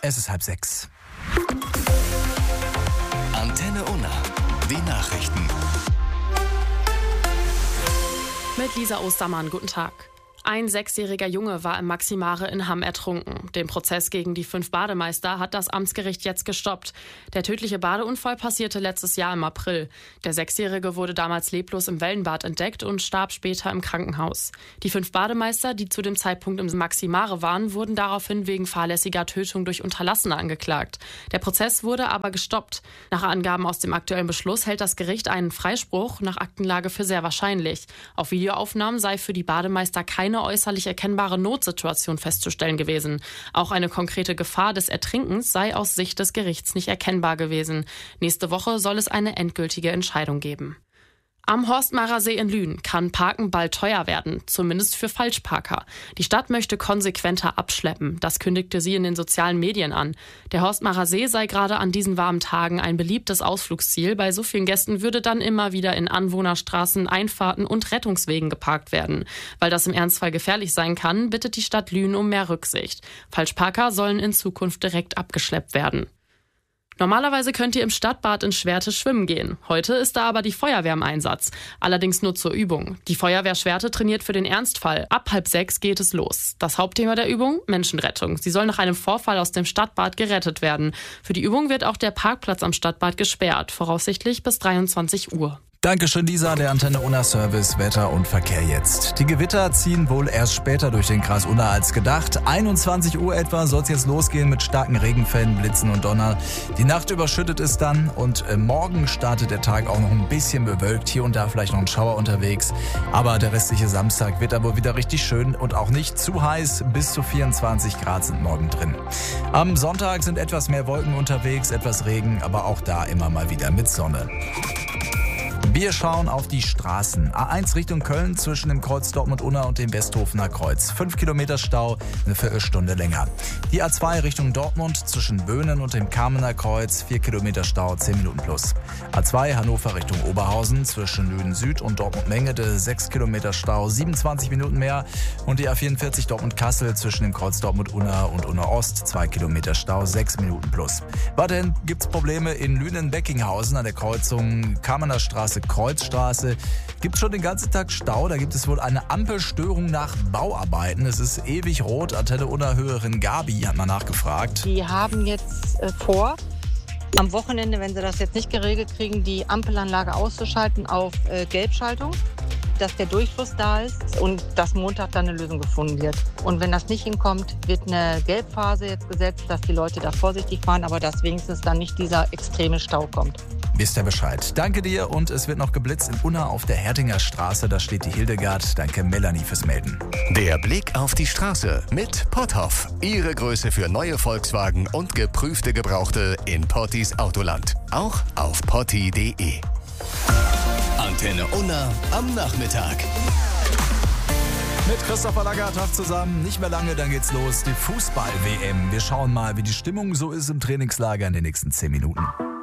Es ist 5:30. Antenne Unna. Die Nachrichten. Mit Lisa Ostermann, guten Tag. Ein 6-jähriger Junge war im Maximare in Hamm ertrunken. Den Prozess gegen die 5 Bademeister hat das Amtsgericht jetzt gestoppt. Der tödliche Badeunfall passierte letztes Jahr im April. Der 6-Jährige wurde damals leblos im Wellenbad entdeckt und starb später im Krankenhaus. Die 5 Bademeister, die zu dem Zeitpunkt im Maximare waren, wurden daraufhin wegen fahrlässiger Tötung durch Unterlassene angeklagt. Der Prozess wurde aber gestoppt. Nach Angaben aus dem aktuellen Beschluss hält das Gericht einen Freispruch nach Aktenlage für sehr wahrscheinlich. Auf Videoaufnahmen sei für die Bademeister keine äußerlich erkennbare Notsituation festzustellen gewesen. Auch eine konkrete Gefahr des Ertrinkens sei aus Sicht des Gerichts nicht erkennbar gewesen. Nächste Woche soll es eine endgültige Entscheidung geben. Am Horstmarer See in Lünen kann Parken bald teuer werden, zumindest für Falschparker. Die Stadt möchte konsequenter abschleppen, das kündigte sie in den sozialen Medien an. Der Horstmarer See sei gerade an diesen warmen Tagen ein beliebtes Ausflugsziel. Bei so vielen Gästen würde dann immer wieder in Anwohnerstraßen, Einfahrten und Rettungswegen geparkt werden. Weil das im Ernstfall gefährlich sein kann, bittet die Stadt Lünen um mehr Rücksicht. Falschparker sollen in Zukunft direkt abgeschleppt werden. Normalerweise könnt ihr im Stadtbad in Schwerte schwimmen gehen. Heute ist da aber die Feuerwehr im Einsatz. Allerdings nur zur Übung. Die Feuerwehr Schwerte trainiert für den Ernstfall. Ab 5:30 geht es los. Das Hauptthema der Übung? Menschenrettung. Sie soll nach einem Vorfall aus dem Stadtbad gerettet werden. Für die Übung wird auch der Parkplatz am Stadtbad gesperrt. Voraussichtlich bis 23 Uhr. Dankeschön, Lisa. Der Antenne Unna Service, Wetter und Verkehr jetzt. Die Gewitter ziehen wohl erst später durch den Kreis Unna als gedacht. 21 Uhr etwa soll es jetzt losgehen mit starken Regenfällen, Blitzen und Donner. Die Nacht überschüttet es dann und morgen startet der Tag auch noch ein bisschen bewölkt. Hier und da vielleicht noch ein Schauer unterwegs. Aber der restliche Samstag wird da wohl wieder richtig schön und auch nicht zu heiß. Bis zu 24 Grad sind morgen drin. Am Sonntag sind etwas mehr Wolken unterwegs, etwas Regen, aber auch da immer mal wieder mit Sonne. Wir schauen auf die Straßen. A1 Richtung Köln zwischen dem Kreuz Dortmund-Unna und dem Westhofener Kreuz. 5 Kilometer Stau, eine Viertelstunde länger. Die A2 Richtung Dortmund zwischen Böhnen und dem Kamener Kreuz. 4 Kilometer Stau, 10 Minuten plus. A2 Hannover Richtung Oberhausen zwischen Lünen Süd und Dortmund-Mengede. 6 Kilometer Stau, 27 Minuten mehr. Und die A44 Dortmund-Kassel zwischen dem Kreuz Dortmund-Unna und Unna-Ost. 2 Kilometer Stau, 6 Minuten plus. Weiterhin gibt's Probleme in Lünen-Beckinghausen an der Kreuzung Kamener Straße Kreuzstraße. Gibt schon den ganzen Tag Stau. Da gibt es wohl eine Ampelstörung nach Bauarbeiten. Es ist ewig rot. Antenne Unna-Hörerin Gabi hat mal nachgefragt. Die haben jetzt vor, am Wochenende, wenn sie das jetzt nicht geregelt kriegen, die Ampelanlage auszuschalten auf Gelbschaltung, dass der Durchfluss da ist und dass Montag dann eine Lösung gefunden wird. Und wenn das nicht hinkommt, wird eine Gelbphase jetzt gesetzt, dass die Leute da vorsichtig fahren, aber dass wenigstens dann nicht dieser extreme Stau kommt. Wisst ihr Bescheid. Danke dir und es wird noch geblitzt in Unna auf der Hertinger Straße. Da steht die Hildegard. Danke Melanie fürs Melden. Der Blick auf die Straße mit Potthoff. Ihre Größe für neue Volkswagen und geprüfte Gebrauchte in Pottis Autoland. Auch auf potti.de. Antenne Unna am Nachmittag. Mit Christopher Lagertag zusammen. Nicht mehr lange, dann geht's los. Die Fußball-WM. Wir schauen mal, wie die Stimmung so ist im Trainingslager in den nächsten 10 Minuten.